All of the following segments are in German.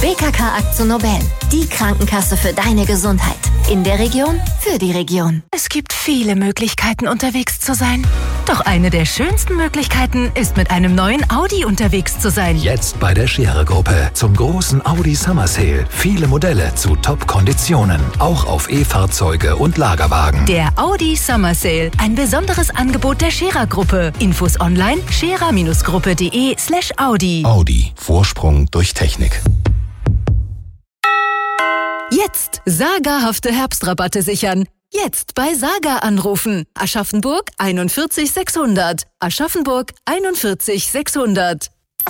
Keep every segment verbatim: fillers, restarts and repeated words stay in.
B K K AkzoNobel, die Krankenkasse für deine Gesundheit. In der Region, für die Region. Es gibt viele Möglichkeiten, unterwegs zu sein. Doch eine der schönsten Möglichkeiten ist, mit einem neuen Audi unterwegs zu sein. Jetzt bei der Scherer-Gruppe zum großen Audi Summer Sale. Viele Modelle zu Top-Konditionen. Auch auf E-Fahrzeuge und Lagerwagen. Der Audi Summer Sale. Ein besonderes Angebot der Scherer-Gruppe. Infos online scherer-gruppe.de slash Audi. Audi. Vorsprung durch Technik. Jetzt sagerhafte Herbstrabatte sichern. Jetzt bei Saga anrufen. Aschaffenburg einundvierzig sechshundert. Aschaffenburg einundvierzig sechshundert.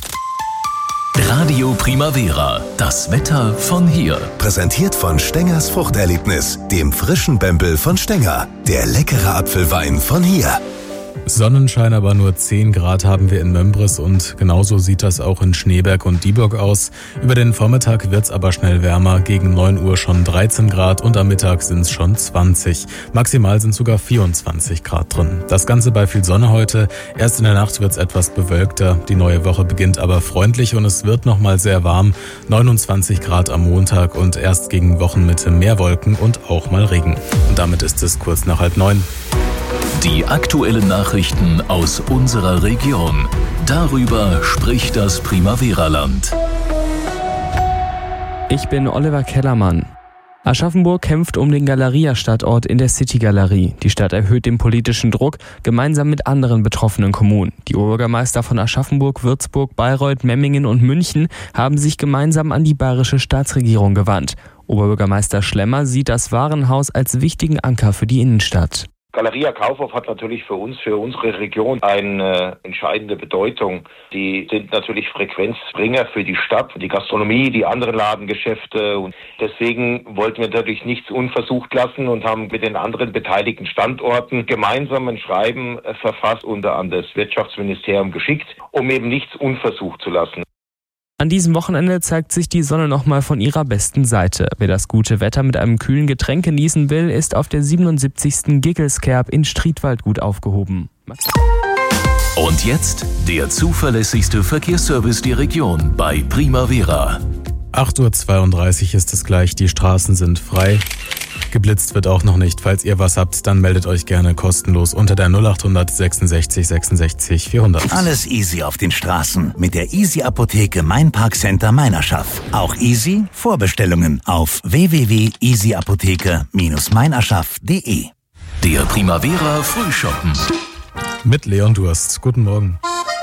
Radio Primavera. Das Wetter von hier. Präsentiert von Stengers Fruchterlebnis, dem frischen Bembel von Stenger. Der leckere Apfelwein von hier. Sonnenschein, aber nur zehn Grad haben wir in Mömbris und genauso sieht das auch in Schneeberg und Dieburg aus. Über den Vormittag wird's aber schnell wärmer, gegen neun Uhr schon dreizehn Grad und am Mittag sind's schon zwanzig. Maximal sind sogar vierundzwanzig Grad drin. Das Ganze bei viel Sonne heute. Erst in der Nacht wird's etwas bewölkter. Die neue Woche beginnt aber freundlich und es wird nochmal sehr warm. neunundzwanzig Grad am Montag und erst gegen Wochenmitte mehr Wolken und auch mal Regen. Und damit ist es kurz nach halb neun. Die aktuellen Nachrichten aus unserer Region. Darüber spricht das Primavera-Land. Ich bin Oliver Kellermann. Aschaffenburg kämpft um den Galeria-Standort in der City-Galerie. Die Stadt erhöht den politischen Druck gemeinsam mit anderen betroffenen Kommunen. Die Oberbürgermeister von Aschaffenburg, Würzburg, Bayreuth, Memmingen und München haben sich gemeinsam an die bayerische Staatsregierung gewandt. Oberbürgermeister Schlemmer sieht das Warenhaus als wichtigen Anker für die Innenstadt. Galeria Kaufhof hat natürlich für uns, für unsere Region eine entscheidende Bedeutung. Die sind natürlich Frequenzbringer für die Stadt, die Gastronomie, die anderen Ladengeschäfte. Und deswegen wollten wir natürlich nichts unversucht lassen und haben mit den anderen beteiligten Standorten gemeinsam ein Schreiben verfasst und an das Wirtschaftsministerium geschickt, um eben nichts unversucht zu lassen. An diesem Wochenende zeigt sich die Sonne nochmal von ihrer besten Seite. Wer das gute Wetter mit einem kühlen Getränk genießen will, ist auf der siebenundsiebzigsten Giggelskerb in Striedwald gut aufgehoben. Max. Und jetzt der zuverlässigste Verkehrsservice der Region bei Primavera. acht Uhr zweiunddreißig ist es gleich, die Straßen sind frei. Geblitzt wird auch noch nicht. Falls ihr was habt, dann meldet euch gerne kostenlos unter der null acht hundert sechsundsechzig sechsundsechzig vierhundert. Alles easy auf den Straßen mit der Easy Apotheke Mein Parkcenter Meinerschaft. Auch easy Vorbestellungen auf w w w punkt easy apotheke Bindestrich meinerschaft punkt de. Der Primavera Frühschoppen. Mit Leon Durst. Guten Morgen.